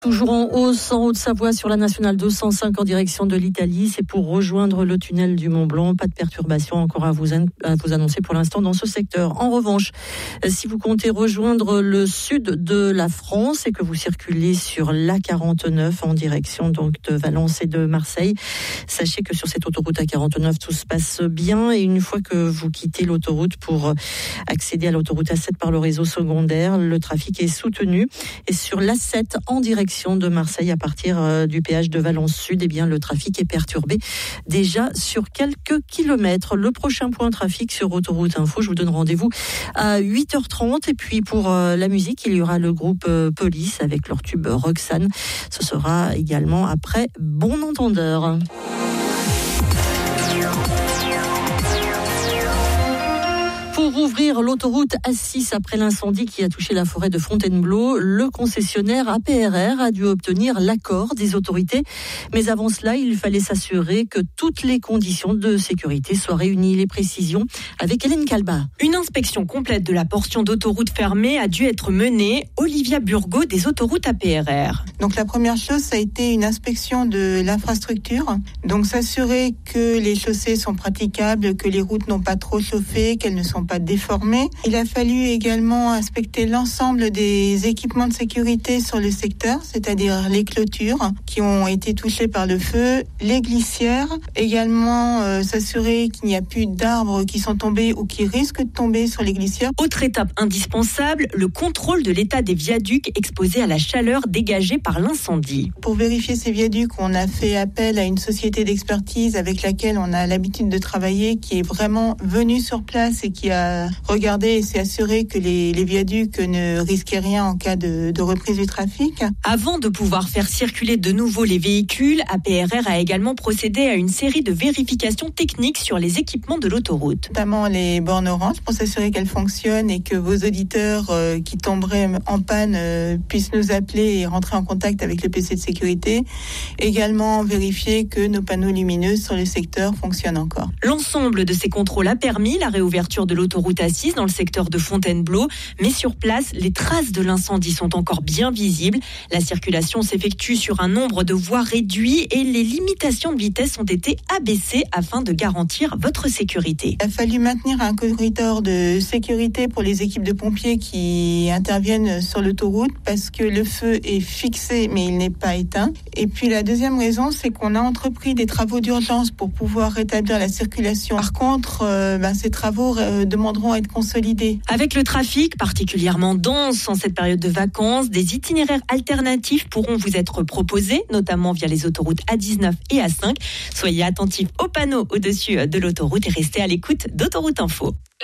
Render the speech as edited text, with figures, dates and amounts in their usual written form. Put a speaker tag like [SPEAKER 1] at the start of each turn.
[SPEAKER 1] Toujours en hausse en Haute-Savoie sur la nationale 205 en direction de l'Italie. C'est pour rejoindre le tunnel du Mont-Blanc. Pas de perturbation encore à vous annoncer pour l'instant dans ce secteur. En revanche, si vous comptez rejoindre le sud de la France et que vous circulez sur l'A49 en direction donc de Valence et de Marseille, sachez que sur cette autoroute A49, tout se passe bien. Et une fois que vous quittez l'autoroute pour accéder à l'autoroute A7 par le réseau secondaire, le trafic est soutenu. Et sur l'A7 en direction de Marseille à partir du péage de Valence Sud, eh bien, le trafic est perturbé déjà sur quelques kilomètres. Le prochain point trafic sur Autoroute Info, je vous donne rendez-vous à 8h30. Et puis pour la musique, il y aura le groupe Police avec leur tube Roxane. Ce sera également après Bon Entendeur. Pour ouvrir l'autoroute A6 après l'incendie qui a touché la forêt de Fontainebleau, le concessionnaire APRR a dû obtenir l'accord des autorités. Mais avant cela, il fallait s'assurer que toutes les conditions de sécurité soient réunies. Les précisions avec Hélène Calba.
[SPEAKER 2] Une inspection complète de la portion d'autoroute fermée a dû être menée. Olivia Burgot des autoroutes APRR.
[SPEAKER 3] Donc la première chose, ça a été une inspection de l'infrastructure. Donc s'assurer que les chaussées sont praticables, que les routes n'ont pas trop chauffé, qu'elles ne sont pas déformées. Il a fallu également inspecter l'ensemble des équipements de sécurité sur le secteur, c'est-à-dire les clôtures qui ont été touchées par le feu, les glissières, également s'assurer qu'il n'y a plus d'arbres qui sont tombés ou qui risquent de tomber sur les glissières.
[SPEAKER 2] Autre étape indispensable, le contrôle de l'état des viaducs exposés à la chaleur dégagée par l'incendie.
[SPEAKER 3] Pour vérifier ces viaducs, on a fait appel à une société d'expertise avec laquelle on a l'habitude de travailler, qui est vraiment venue sur place et qui a regardé et s'est assuré que les viaducs ne risquaient rien en cas de reprise du trafic.
[SPEAKER 2] Avant de pouvoir faire circuler de nouveau les véhicules, APRR a également procédé à une série de vérifications techniques sur les équipements de l'autoroute.
[SPEAKER 3] Notamment les bornes orange pour s'assurer qu'elles fonctionnent et que vos auditeurs qui tomberaient en panne puissent nous appeler et rentrer en contact avec le PC de sécurité. Également vérifier que nos panneaux lumineux sur le secteur fonctionnent encore.
[SPEAKER 2] L'ensemble de ces contrôles a permis la réouverture de l'autoroute A6 dans le secteur de Fontainebleau, mais sur place, les traces de l'incendie sont encore bien visibles. La circulation s'effectue sur un nombre de voies réduit et les limitations de vitesse ont été abaissées afin de garantir votre sécurité.
[SPEAKER 3] Il a fallu maintenir un corridor de sécurité pour les équipes de pompiers qui interviennent sur l'autoroute parce que le feu est fixé mais il n'est pas éteint. Et puis la deuxième raison, c'est qu'on a entrepris des travaux d'urgence pour pouvoir rétablir la circulation. Par contre, ces travaux demanderont à être consolidés.
[SPEAKER 2] Avec le trafic particulièrement dense en cette période de vacances, des itinéraires alternatifs pourront vous être proposés, notamment via les autoroutes A19 et A5. Soyez attentifs aux panneaux au-dessus de l'autoroute et restez à l'écoute d'Autoroute Info.